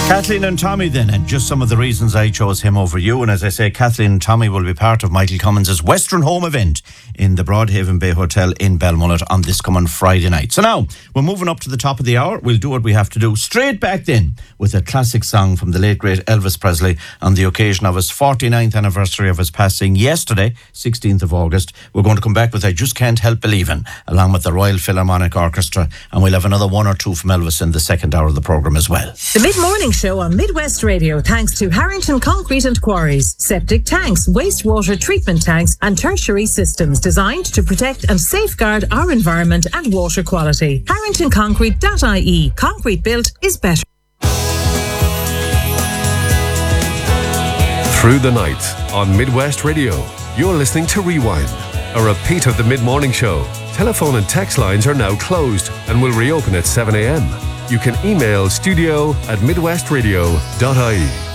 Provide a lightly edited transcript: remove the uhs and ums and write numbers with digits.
Kathleen and Tommy then, and just some of the reasons I chose him over you. And as I say, Kathleen and Tommy will be part of Michael Cummins' Western Home event in the Broadhaven Bay Hotel in Belmullet on this coming Friday night. So now, we're moving up to the top of the hour. We'll do what we have to do straight back then with a classic song from the late great Elvis Presley on the occasion of his 49th anniversary of his passing yesterday, 16th of August. We're going to come back with I Just Can't Help Believin', along with the Royal Philharmonic Orchestra, and we'll have another one or two from Elvis in the second hour of the programme as well. The mid-morning show on Midwest Radio, thanks to Harrington Concrete and Quarries. Septic tanks, wastewater treatment tanks and tertiary systems designed to protect and safeguard our environment and water quality. HarringtonConcrete.ie. Concrete built is better. Through the night on Midwest Radio, you're listening to Rewind, a repeat of the mid-morning show. Telephone and text lines are now closed and will reopen at 7 a.m. You can email studio@midwestradio.ie.